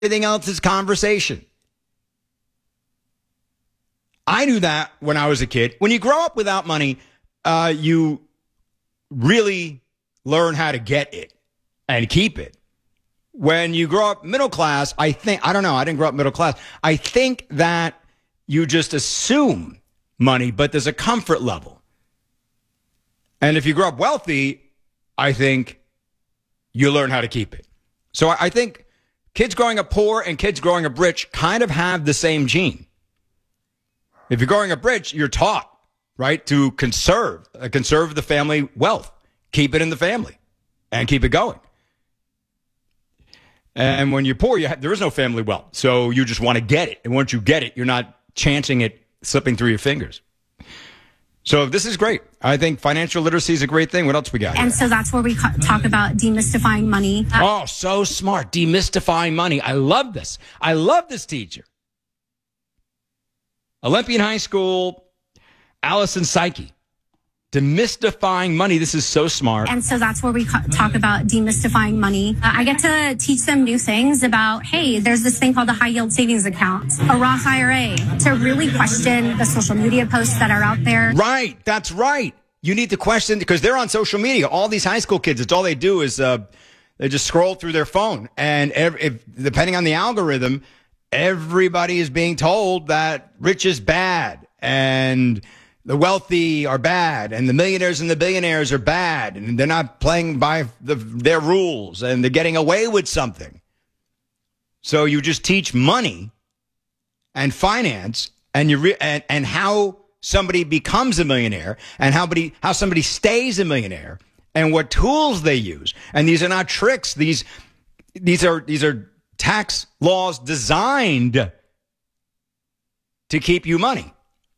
Everything else is conversation. I knew that when I was a kid. When you grow up without money, you really learn how to get it and keep it. When you grow up middle class, I didn't grow up middle class. I think that you just assume money, but there's a comfort level. And if you grow up wealthy, I think you learn how to keep it. So I think kids growing up poor and kids growing up rich kind of have the same gene. If you're growing up rich, you're taught, right, to conserve the family wealth, keep it in the family, and keep it going. And when you're poor, there is no family wealth, so you just want to get it. And once you get it, you're not chancing it slipping through your fingers. So this is great. I think financial literacy is a great thing. What else we got? And so that's where we talk about demystifying money. Oh, so smart. Demystifying money. I love this. I love this teacher. Olympian High School, Allison Psyche. Demystifying money. This is so smart. And so that's where we talk about demystifying money. I get to teach them new things about, hey, there's this thing called a high yield savings account, a Roth IRA, to really question the social media posts that are out there. Right. That's right. You need to question because they're on social media. All these high school kids, it's all they do is they just scroll through their phone. And depending on the algorithm, everybody is being told that rich is bad and the wealthy are bad and the millionaires and the billionaires are bad and they're not playing by their rules and they're getting away with something. So you just teach money and finance and and how somebody becomes a millionaire and how somebody stays a millionaire and what tools they use. And these are not tricks. These are tax laws designed to keep you money.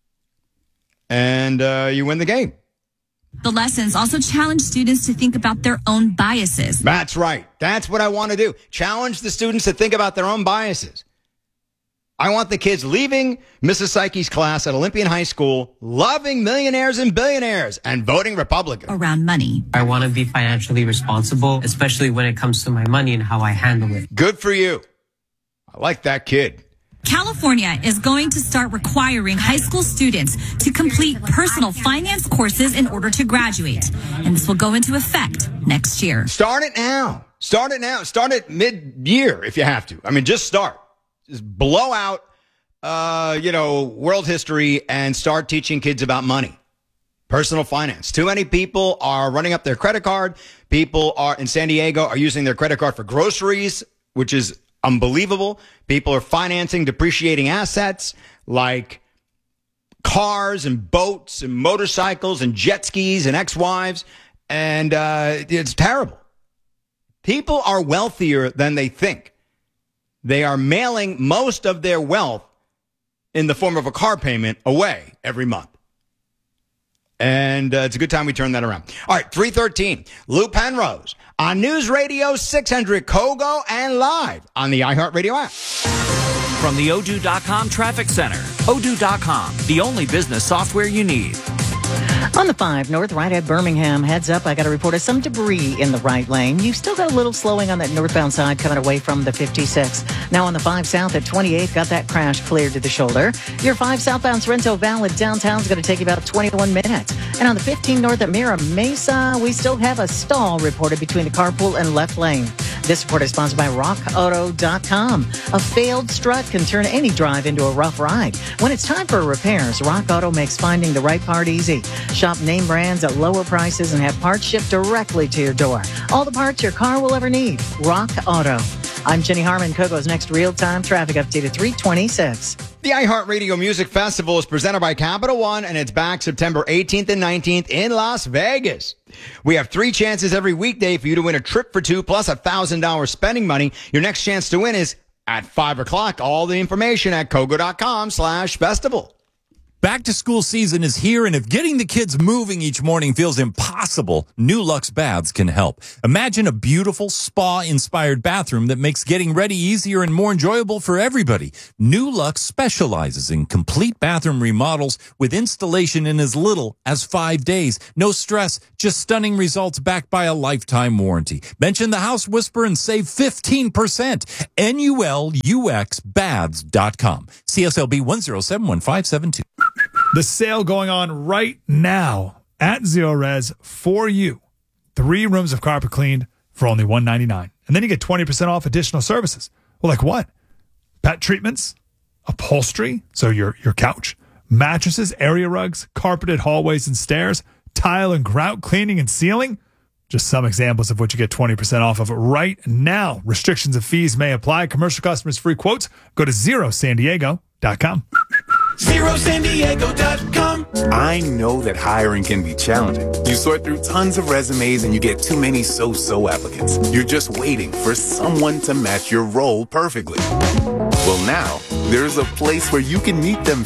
And you win the game. The lessons also challenge students to think about their own biases. That's right. That's what I want to do. Challenge the students to think about their own biases. I want the kids leaving Mrs. Psyche's class at Olympian High School, loving millionaires and billionaires and voting Republican. Around money. I want to be financially responsible, especially when it comes to my money and how I handle it. Good for you. I like that kid. California is going to start requiring high school students to complete personal finance courses in order to graduate. And this will go into effect next year. Start it now. Start it now. Start it mid-year if you have to. I mean, just start. Just blow out, world history and start teaching kids about money. Personal finance. Too many people are running up their credit card. People in San Diego are using their credit card for groceries, which is unbelievable. People are financing depreciating assets like cars and boats and motorcycles and jet skis and ex-wives. And it's terrible. People are wealthier than they think. They are mailing most of their wealth in the form of a car payment away every month. And it's a good time we turn that around. All right, 3:13. Lou Penrose on News Radio 600 Kogo and live on the iHeartRadio app. From the Odoo.com Traffic Center. Odoo.com, the only business software you need. On the 5 North, right at Birmingham, heads up, I got a report of some debris in the right lane. You've still got a little slowing on that northbound side coming away from the 56. Now on the 5 South at 28, got that crash cleared to the shoulder. Your 5 southbound Sorrento Valley downtown is going to take you about 21 minutes. And on the 15 North at Mira Mesa, we still have a stall reported between the carpool and left lane. This report is sponsored by RockAuto.com. A failed strut can turn any drive into a rough ride. When it's time for repairs, Rock Auto makes finding the right part easy. Shop name brands at lower prices and have parts shipped directly to your door. All the parts your car will ever need. Rock Auto. I'm Jenny Harmon, Kogo's next real-time traffic update at 3:26. The iHeartRadio Music Festival is presented by Capital One, and it's back September 18th and 19th in Las Vegas. We have 3 chances every weekday for you to win a trip for 2 plus $1,000 spending money. Your next chance to win is at 5 o'clock. All the information at Kogo.com/festival. Back to school season is here, and if getting the kids moving each morning feels impossible, New Lux Baths can help. Imagine a beautiful spa-inspired bathroom that makes getting ready easier and more enjoyable for everybody. New Lux specializes in complete bathroom remodels with installation in as little as 5 days. No stress, just stunning results backed by a lifetime warranty. Mention the House Whisper and save 15%. NULUXBaths.com. CSLB 1071572. The sale going on right now at Zero Res for you. 3 rooms of carpet cleaned for only $199. And then you get 20% off additional services. Well, like what? Pet treatments, upholstery, so your couch, mattresses, area rugs, carpeted hallways and stairs, tile and grout cleaning and sealing. Just some examples of what you get 20% off of right now. Restrictions and fees may apply. Commercial customers free quotes. Go to ZeroSanDiego.com. ZeroSanDiego.com. I know that hiring can be challenging. You sort through tons of resumes and you get too many so-so applicants. You're just waiting for someone to match your role perfectly. Well, now there's a place where you can meet them